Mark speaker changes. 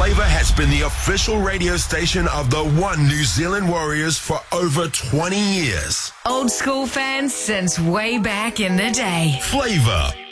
Speaker 1: Flavour has been the official radio station of the One New Zealand Warriors for over 20 years.
Speaker 2: Old school fans since way back in the day.
Speaker 1: Flavour